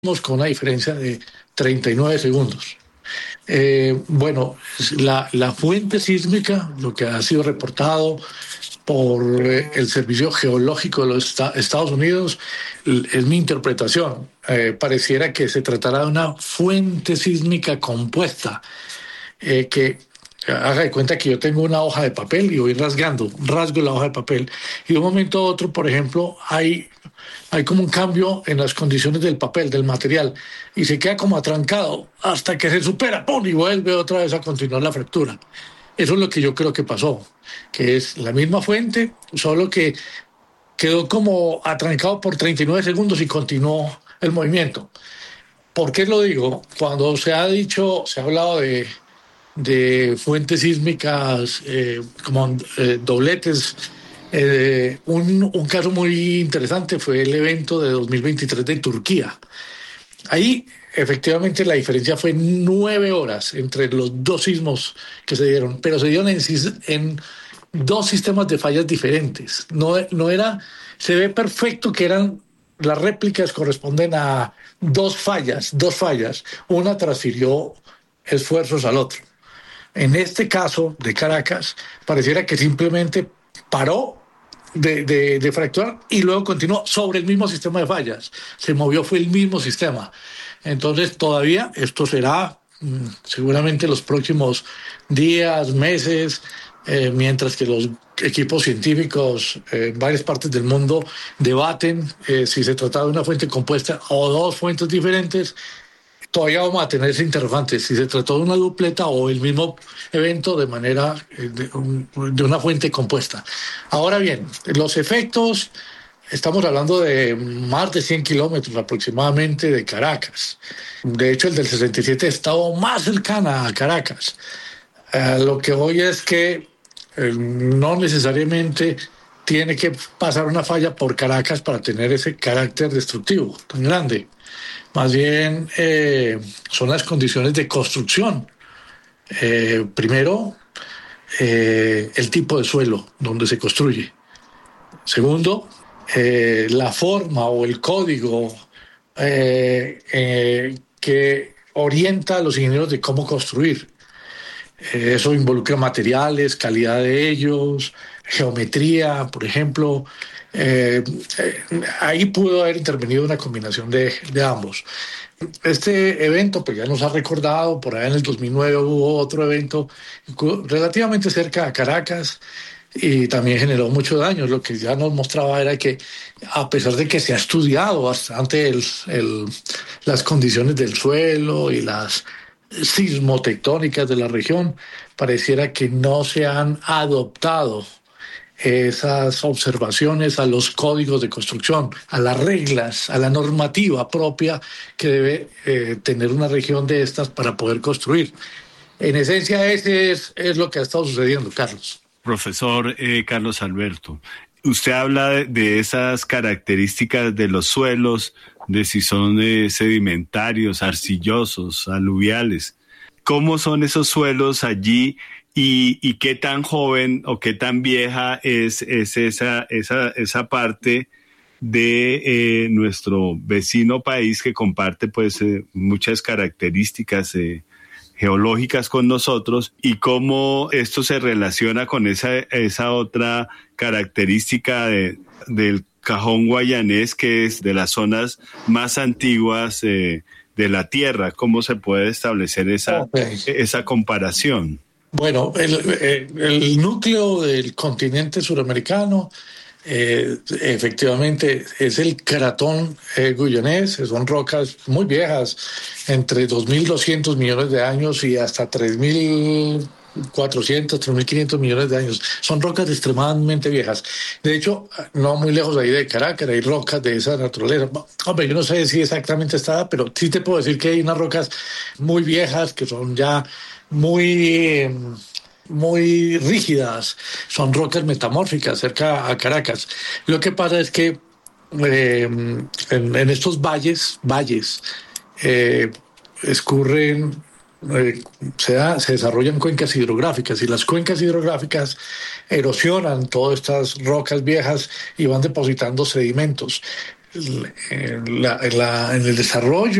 con una diferencia de 39 segundos. Bueno, la fuente sísmica, lo que ha sido reportado por el Servicio Geológico de los Estados Unidos, es mi interpretación. Pareciera que se tratará de una fuente sísmica compuesta, que haga de cuenta que yo tengo una hoja de papel y voy rasgo la hoja de papel y de un momento a otro, por ejemplo, hay como un cambio en las condiciones del papel, del material, y se queda como atrancado hasta que se supera, ¡pum! Y vuelve otra vez a continuar la fractura. Eso es lo que yo creo que pasó, que es la misma fuente, solo que quedó como atrancado por 39 segundos y continuó el movimiento. ¿Por qué lo digo? Cuando se ha hablado de fuentes sísmicas como dobletes. Un caso muy interesante fue el evento de 2023 de Turquía. Ahí efectivamente la diferencia fue 9 horas entre los dos sismos que se dieron, pero se dieron en dos sistemas de fallas diferentes. No era, se ve perfecto que eran las réplicas corresponden a dos fallas. Una transfirió esfuerzos al otro. En este caso de Caracas, pareciera que simplemente paró de fracturar y luego continuó sobre el mismo sistema de fallas. Se movió, fue el mismo sistema. Entonces, todavía esto será seguramente los próximos días, meses, mientras que los equipos científicos en varias partes del mundo debaten si se trata de una fuente compuesta o dos fuentes diferentes. Todavía vamos a tener ese interrogante, si se trató de una dupleta o el mismo evento de manera de una fuente compuesta. Ahora bien, los efectos, estamos hablando de más de 100 kilómetros aproximadamente de Caracas. De hecho, el del 67 estaba más cercana a Caracas. Lo que voy es que no necesariamente tiene que pasar una falla por Caracas para tener ese carácter destructivo tan grande. Más bien son las condiciones de construcción. Primero, el tipo de suelo donde se construye. Segundo, la forma o el código que orienta a los ingenieros de cómo construir. Eso involucra materiales, calidad de ellos, geometría, por ejemplo. Ahí pudo haber intervenido una combinación de ambos. Este evento pues ya nos ha recordado, por allá en el 2009 hubo otro evento relativamente cerca a Caracas y también generó mucho daño. Lo que ya nos mostraba era que a pesar de que se ha estudiado bastante las condiciones del suelo y las sismotectónicas de la región, pareciera que no se han adoptado esas observaciones a los códigos de construcción, a las reglas, a la normativa propia que debe tener una región de estas para poder construir. En esencia, ese es lo que ha estado sucediendo, Carlos. Profesor Carlos Alberto, usted habla de esas características de los suelos, de si son sedimentarios, arcillosos, aluviales. ¿Cómo son esos suelos allí? ¿Y qué tan joven o qué tan vieja es esa parte de nuestro vecino país que comparte pues muchas características geológicas con nosotros, y cómo esto se relaciona con esa otra característica del cajón guayanés, que es de las zonas más antiguas de la Tierra? ¿Cómo se puede establecer esa comparación? Bueno, el núcleo del continente suramericano efectivamente es el cratón guyanés. Son rocas muy viejas, entre 2.200 millones de años y hasta 3.400, 3.500 millones de años. Son rocas extremadamente viejas. De hecho, no muy lejos de ahí de Caracas hay rocas de esa naturaleza. Hombre, yo no sé si exactamente está, pero sí te puedo decir que hay unas rocas muy viejas que son ya muy rígidas, son rocas metamórficas cerca a Caracas. Lo que pasa es que en estos valles escurren, se desarrollan cuencas hidrográficas y las cuencas hidrográficas erosionan todas estas rocas viejas y van depositando sedimentos. en el desarrollo